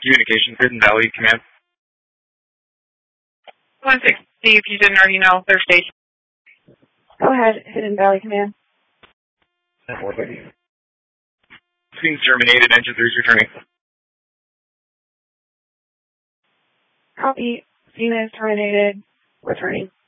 Communications, Hidden Valley Command. 160, if you didn't already know, their station. Go ahead, Hidden Valley Command. Screen's terminated, engine 3's returning. Copy. Scene is terminated. Returning.